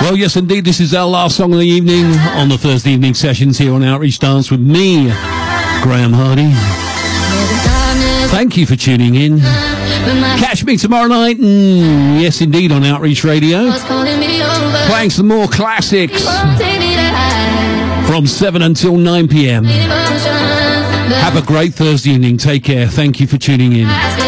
Well, yes, indeed, this is our last song of the evening on the Thursday evening sessions here on Outreach Dance with me, Graham Hardy. Thank you for tuning in. Catch me tomorrow night, yes, indeed, on Outreach Radio. Playing some more classics from 7 until 9 p.m. Have a great Thursday evening. Take care. Thank you for tuning in.